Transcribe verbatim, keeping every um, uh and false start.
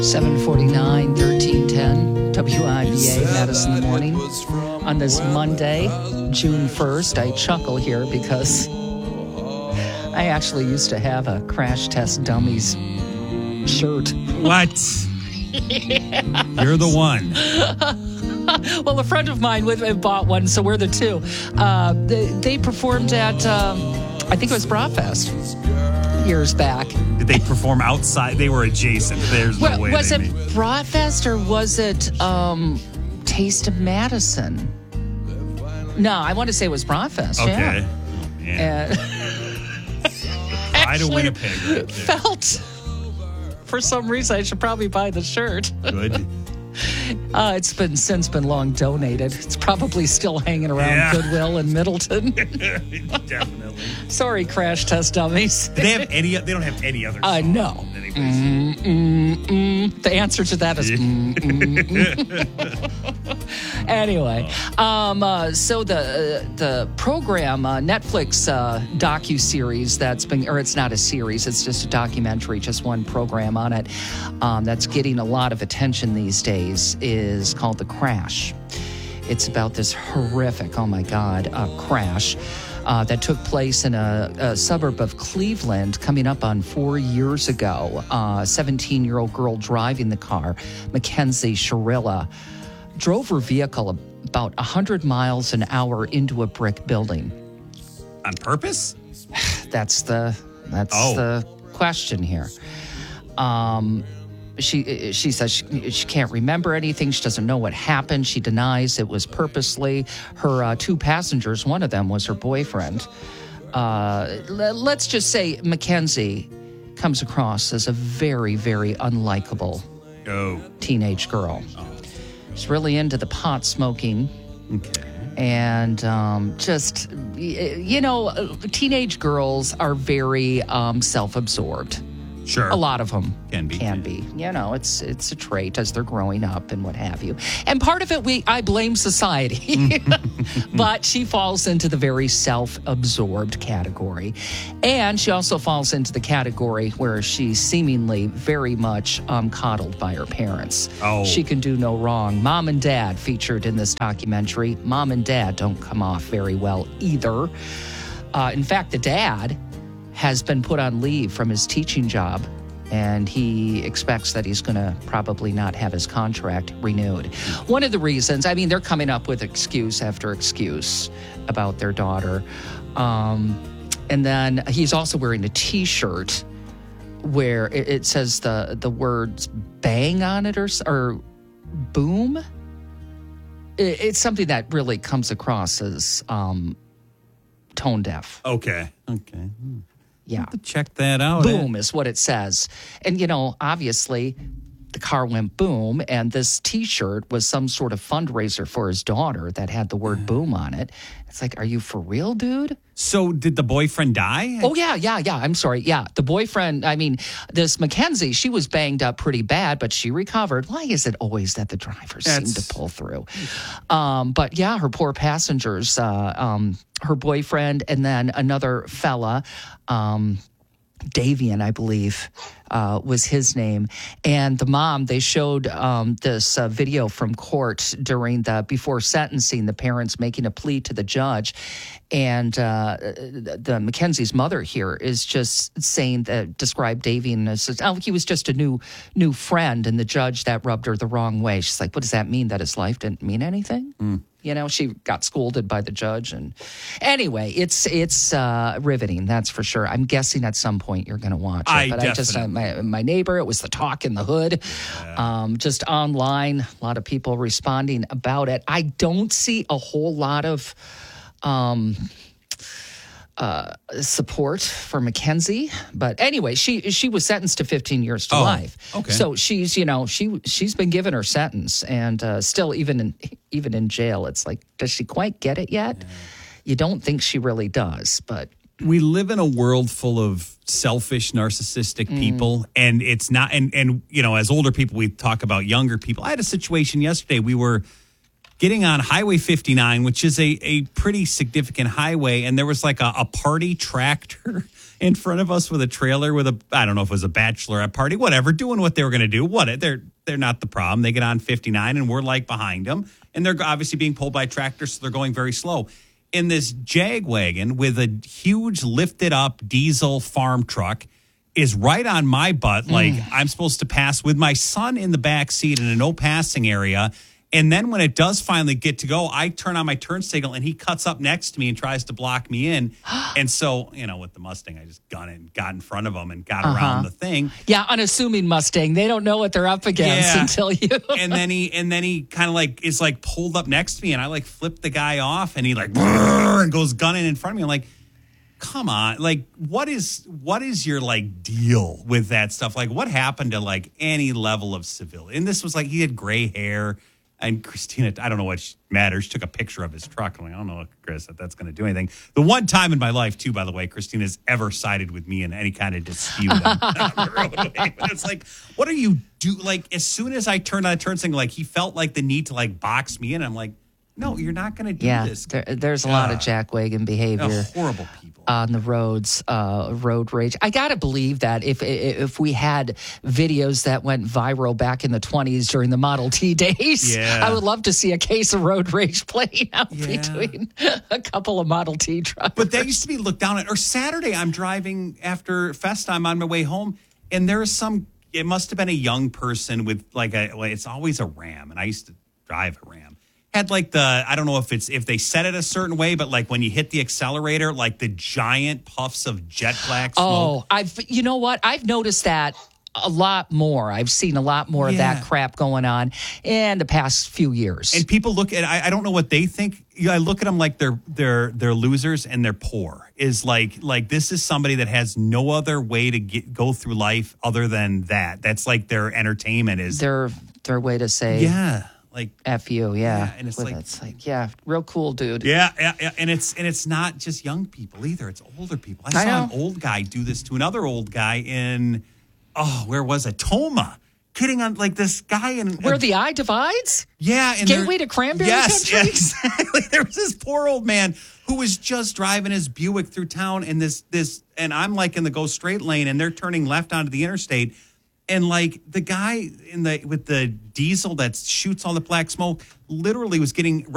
seven forty-nine, thirteen ten, W I B A, Madison in the Morning. On this Monday, June first, I chuckle here because I actually used to have a Crash Test Dummies shirt. What? Yeah. You're the one. Well, a friend of mine bought one, so we're the two. Uh, they, they performed at, um, I think it was Brawfest years back. Did they perform outside? They were adjacent. There's no well, way. Was they it made... Brawfest or was it um, Taste of Madison? No, I want to say it was Brawfest. Okay. Yeah. Oh, Try to win a pig right there. Felt, for some reason, I should probably buy the shirt. Good. Uh, it's been since been long donated. It's probably still hanging around yeah. Goodwill in Middleton. Definitely. Sorry, Crash Test Dummies. Do they have any? They don't have any other. Uh, no. Mm, mm, mm. The answer to that is mm, mm, mm. Anyway, um, uh, so the uh, the program uh, Netflix uh, docu-series that's been, or it's not a series, it's just a documentary, just one program on it um, that's getting a lot of attention these days is called The Crash. It's about this horrific, oh my God, uh, crash. Uh, that took place in a, a suburb of Cleveland coming up on four years ago. A uh, seventeen-year-old girl driving the car, Mackenzie Sharilla, drove her vehicle about one hundred miles an hour into a brick building. On purpose? That's the that's oh. the question here. Um, she she says she, she can't remember anything. She doesn't know what happened. She denies it was purposely. Her uh, two passengers, one of them was her boyfriend. Uh, let's just say Mackenzie comes across as a very, very unlikable oh. teenage girl. Oh. She's really into the pot smoking. Okay. And um, just, you know, teenage girls are very um, self-absorbed. Sure. A lot of them can be. Can be. You know, it's it's a trait as they're growing up and what have you. And part of it, we I blame society. But she falls into the very self-absorbed category. And she also falls into the category where she's seemingly very much um, coddled by her parents. Oh. She can do no wrong. Mom and Dad featured in this documentary. Mom and Dad don't come off very well either. Uh, in fact, the dad has been put on leave from his teaching job, and he expects that he's going to probably not have his contract renewed. One of the reasons, I mean, they're coming up with excuse after excuse about their daughter. Um, and then he's also wearing a T-shirt where it, it says the, the words bang on it or, or boom. It, it's something that really comes across as um, tone deaf. Okay. Okay. Hmm. Yeah. To check that out. Boom is what it says. And, you know, obviously the car went boom, and this T-shirt was some sort of fundraiser for his daughter that had the word boom on it. It's like, are you for real, dude? So did the boyfriend die? Oh, yeah, yeah, yeah. I'm sorry. Yeah, the boyfriend, I mean, this Mackenzie, she was banged up pretty bad, but she recovered. Why is it always that the drivers That's... seem to pull through? Um, but, yeah, her poor passengers, uh, um, her boyfriend, and then another fella, um, Davian, I believe, uh, was his name. And the mom, they showed um, this uh, video from court during the, before sentencing, the parents making a plea to the judge. And uh, the Mackenzie's mother here is just saying that, described Davian as, oh, he was just a new new friend. And the judge, that rubbed her the wrong way. She's like, what does that mean? That his life didn't mean anything? Mm. You know, she got scolded by the judge. And anyway, it's it's uh, riveting, that's for sure. I'm guessing at some point you're going to watch it. I but definitely. I just, uh, my, my neighbor, it was the talk in the hood. Yeah. Um, just online, a lot of people responding about it. I don't see a whole lot of um, uh, support for Mackenzie. But anyway, she she was sentenced to fifteen years to oh, life. Okay. So she's, you know, she she's been given her sentence, and uh, still even in even in jail, it's like, does she quite get it yet? Yeah. You don't think she really does, but we live in a world full of selfish, narcissistic people, mm. and it's not. And and you know, as older people, we talk about younger people. I had a situation yesterday. We were getting on Highway fifty-nine, which is a, a pretty significant highway, and there was like a, a party tractor in front of us with a trailer with a, I don't know if it was a bachelorette party, whatever, doing what they were going to do. What they're they're not the problem. They get on fifty-nine and we're like behind them, and they're obviously being pulled by tractors, so they're going very slow. In this Jag wagon with a huge lifted up diesel farm truck is right on my butt. Like mm. I'm supposed to pass with my son in the back seat in a no passing area. And then when it does finally get to go, I turn on my turn signal and he cuts up next to me and tries to block me in. And so, you know, with the Mustang, I just got in, got in front of him and got uh-huh. around the thing. Yeah, unassuming Mustang. They don't know what they're up against yeah. until you. and then he and then he kind of like is like pulled up next to me, and I like flipped the guy off, and he like and goes gunning in front of me. I'm like, come on, like what is what is your like deal with that stuff? Like what happened to like any level of civility? And this was like he had gray hair. And Christina, I don't know what matters, took a picture of his truck. I'm like, I don't know, Chris, that that's going to do anything. The one time in my life, too, by the way, Christina's ever sided with me in any kind of dispute on, on the roadway. But it's like, what are you do? Like, as soon as I turned on a turn signal, like, he felt like the need to, like, box me in. I'm like, no, you're not going to do yeah, this. There, there's a uh, lot of jackwagon behavior. Uh, horrible people. On the roads, uh, road rage. I got to believe that if if we had videos that went viral back in the twenties during the Model T days, yeah. I would love to see a case of road rage playing out yeah. between a couple of Model T drivers. But that used to be looked down at. Or Saturday, I'm driving after Fest. I'm on my way home, and there's some, it must have been a young person with like a, well, it's always a Ram, and I used to drive a Ram. Had like the, I don't know if it's, if they set it a certain way, but like when you hit the accelerator, like the giant puffs of jet black smoke. Oh, I've, you know what? I've noticed that a lot more. I've seen a lot more yeah. of that crap going on in the past few years. And people look at, I, I don't know what they think. I look at them like they're, they're, they're losers and they're poor. Is like, like this is somebody that has no other way to get, go through life other than that. That's like their entertainment is. Their, their way to say. Yeah. Like F you, yeah. yeah and it's like, it's like, yeah, real cool, dude. Yeah, yeah, yeah, and it's and it's not just young people either. It's older people. I, I saw know. an old guy do this to another old guy in, oh, where was it? Toma. Kidding on like this guy in where uh, the eye divides. Yeah, and gateway to Cranberry yes, Country. Yes, exactly. There was this poor old man who was just driving his Buick through town, and this this, and I'm like in the go straight lane, and they're turning left onto the interstate. And like the guy in the with the diesel that shoots all the black smoke literally was getting